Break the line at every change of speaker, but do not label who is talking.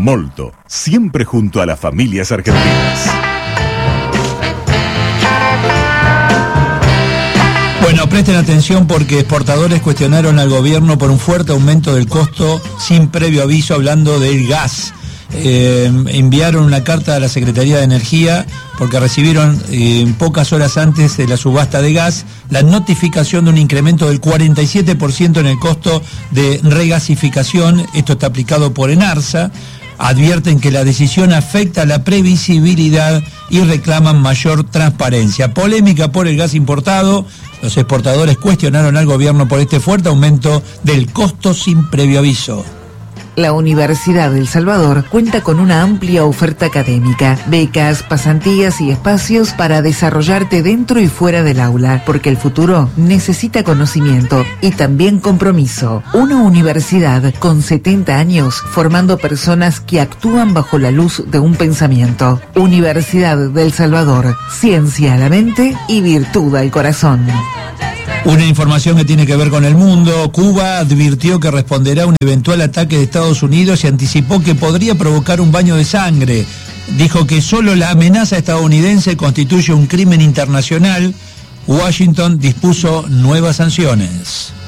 Molto, siempre junto a las familias argentinas.
Bueno, presten atención porque exportadores cuestionaron al gobierno por un fuerte aumento del costo sin previo aviso, hablando del gas. Enviaron una carta a la Secretaría de Energía porque recibieron pocas horas antes de la subasta de gas la notificación de un incremento del 47% en el costo de regasificación. Esto está aplicado por Enarsa. Advierten que la decisión afecta la previsibilidad y reclaman mayor transparencia. Polémica por el gas importado. Los exportadores cuestionaron al gobierno por este fuerte aumento del costo sin previo aviso.
La Universidad del Salvador cuenta con una amplia oferta académica, becas, pasantías y espacios para desarrollarte dentro y fuera del aula, porque el futuro necesita conocimiento y también compromiso. Una universidad con 70 años formando personas que actúan bajo la luz de un pensamiento. Universidad del Salvador, ciencia a la mente y virtud al corazón.
Una información que tiene que ver con el mundo. Cuba advirtió que responderá a un eventual ataque de Estados Unidos y anticipó que podría provocar un baño de sangre. Dijo que solo la amenaza estadounidense constituye un crimen internacional. Washington dispuso nuevas sanciones.